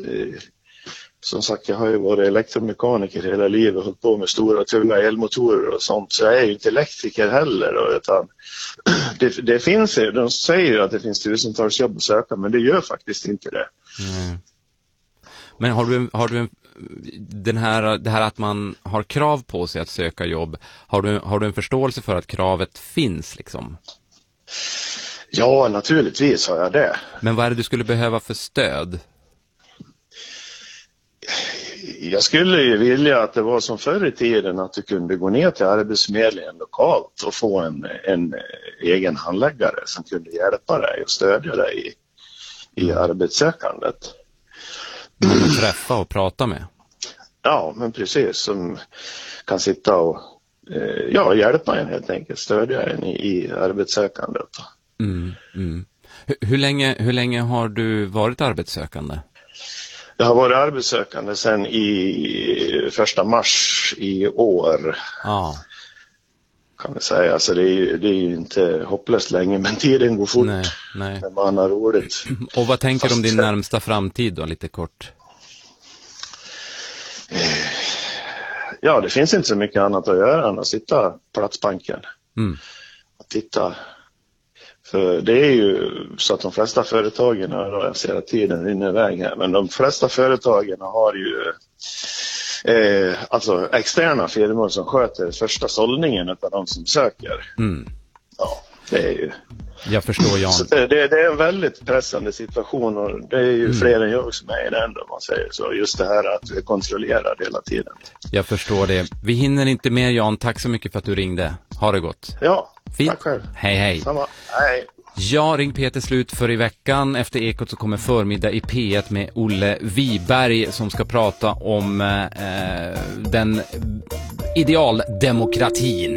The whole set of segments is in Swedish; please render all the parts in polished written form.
som sagt, jag har ju varit elektromekaniker hela livet och hållit på med stora tunga elmotorer och sånt, så jag är ju inte elektriker heller då, utan det finns ju, de säger ju att det finns tusentals jobb att söka, men det gör faktiskt inte det. Men har du det här att man har krav på sig att söka jobb, har du en förståelse för att kravet finns liksom? Ja, naturligtvis har jag det. Men vad är det du skulle behöva för stöd? Jag skulle ju vilja att det var som förr i tiden, att du kunde gå ner till Arbetsförmedlingen lokalt och få en egen handläggare som kunde hjälpa dig och stödja dig i arbetssökandet. Man att träffa och prata med. Ja, men precis, som kan sitta och hjälpa en helt enkelt, stödja en i arbetssökandet. Hur länge har du varit arbetssökande? Jag har varit arbetssökande sedan i 1 mars i år. Ja. Kan vi säga. Alltså det är ju inte hopplöst länge, men tiden går fort. Nej. När man har roligt. Och vad tänker du om din närmsta framtid då, lite kort? Ja, det finns inte så mycket annat att göra än att sitta på platsbanken. Att titta. För det är ju så att de flesta företagen, jag ser att tiden rinner iväg här, men de flesta företagen har ju alltså externa firmor som sköter första sållningen av de som söker. Ja, det är ju... Jag förstår, Jan. Så det är en väldigt pressande situation, och det är ju fler än jag som är i den, om man säger så. Just det här att vi kontrollerar hela tiden. Jag förstår det. Vi hinner inte mer, Jan. Tack så mycket för att du ringde. Ha det gott. Ja, fint. Tack själv. Hej. Samma. Hej. Ja, Ring Peter slut för i veckan. Efter Ekot så kommer förmiddag i P1 med Olle Wiberg som ska prata om den idealdemokratin.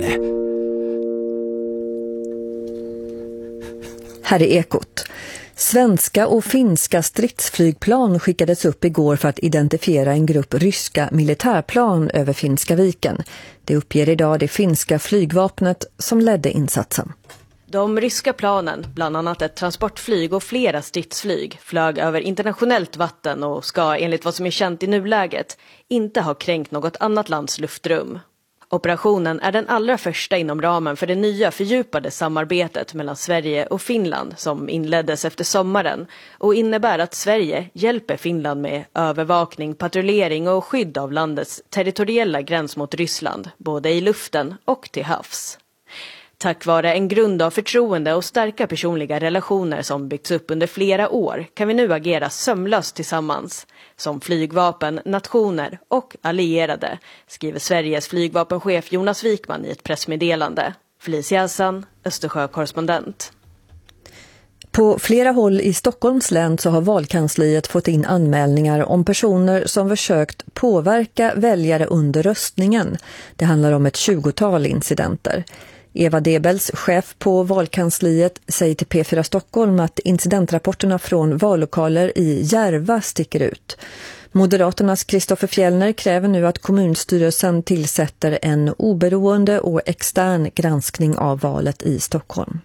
Här är Ekot. Svenska och finska stridsflygplan skickades upp igår för att identifiera en grupp ryska militärplan över Finska viken. Det uppger idag det finska flygvapnet som ledde insatsen. De ryska planen, bland annat ett transportflyg och flera stridsflyg, flög över internationellt vatten och ska enligt vad som är känt i nuläget inte ha kränkt något annat lands luftrum. Operationen är den allra första inom ramen för det nya fördjupade samarbetet mellan Sverige och Finland som inleddes efter sommaren och innebär att Sverige hjälper Finland med övervakning, patrullering och skydd av landets territoriella gräns mot Ryssland, både i luften och till havs. Tack vare en grund av förtroende och starka personliga relationer som byggts upp under flera år kan vi nu agera sömlöst tillsammans, som flygvapen, nationer och allierade, skriver Sveriges flygvapenchef Jonas Wikman i ett pressmeddelande. Felicia Hassan, Östersjö-korrespondent. På flera håll i Stockholms län så har valkansliet fått in anmälningar om personer som försökt påverka väljare under röstningen. Det handlar om ett 20-tal incidenter. Eva Debels, chef på valkansliet, säger till P4 Stockholm att incidentrapporterna från vallokaler i Järva sticker ut. Moderaternas Kristoffer Fjellner kräver nu att kommunstyrelsen tillsätter en oberoende och extern granskning av valet i Stockholm.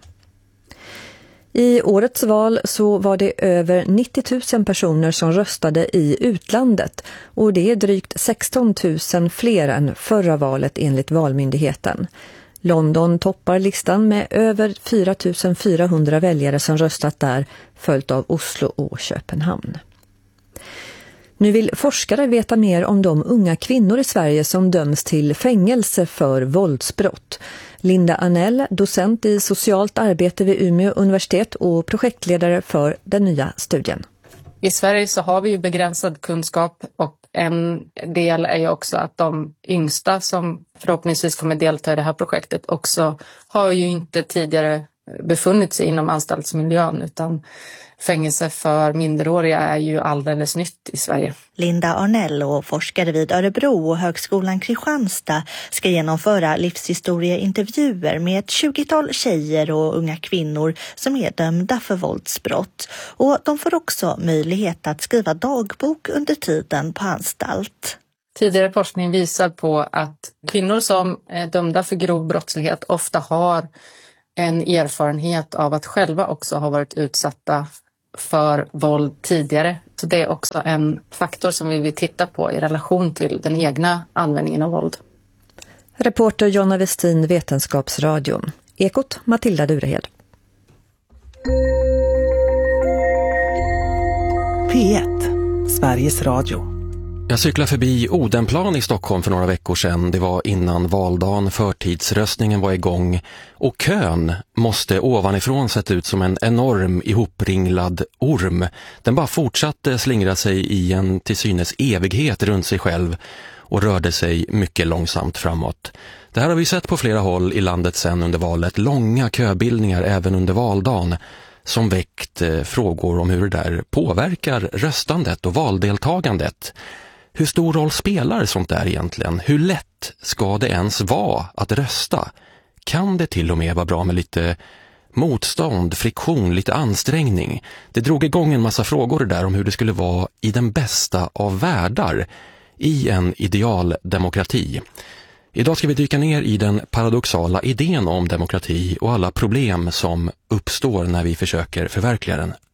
I årets val så var det över 90 000 personer som röstade i utlandet och det är drygt 16 000 fler än förra valet enligt Valmyndigheten. London toppar listan med över 4 400 väljare som röstat där, följt av Oslo och Köpenhamn. Nu vill forskare veta mer om de unga kvinnor i Sverige som döms till fängelse för våldsbrott. Linda Arnell, docent i socialt arbete vid Umeå universitet och projektledare för den nya studien. I Sverige så har vi ju begränsad kunskap och en del är ju också att de yngsta som förhoppningsvis kommer delta i det här projektet också har ju inte tidigare befunnit sig inom anstaltsmiljön utan fängelse för minderåriga är ju alldeles nytt i Sverige. Linda Arnell och forskare vid Örebro och Högskolan Kristianstad ska genomföra livshistorieintervjuer med ett 20-tal tjejer och unga kvinnor som är dömda för våldsbrott. Och de får också möjlighet att skriva dagbok under tiden på anstalt. Tidigare forskning visar på att kvinnor som är dömda för grov brottslighet ofta har en erfarenhet av att själva också ha varit utsatta för våld tidigare. Så det är också en faktor som vi vill titta på i relation till den egna användningen av våld. Reporter Jonna Westin, Vetenskapsradion. Ekot, Matilda Durehed. P1, Sveriges Radio. Jag cyklade förbi Odenplan i Stockholm för några veckor sedan. Det var innan valdagen, förtidsröstningen var igång och kön måste ovanifrån sett ut som en enorm ihopringlad orm. Den bara fortsatte slingra sig i en till synes evighet runt sig själv och rörde sig mycket långsamt framåt. Det här har vi sett på flera håll i landet sedan under valet. Långa köbildningar även under valdagen som väckt frågor om hur det där påverkar röstandet och valdeltagandet. Hur stor roll spelar sånt där egentligen? Hur lätt ska det ens vara att rösta? Kan det till och med vara bra med lite motstånd, friktion, lite ansträngning? Det drog igång en massa frågor där om hur det skulle vara i den bästa av världar i en idealdemokrati. Idag ska vi dyka ner i den paradoxala idén om demokrati och alla problem som uppstår när vi försöker förverkliga den.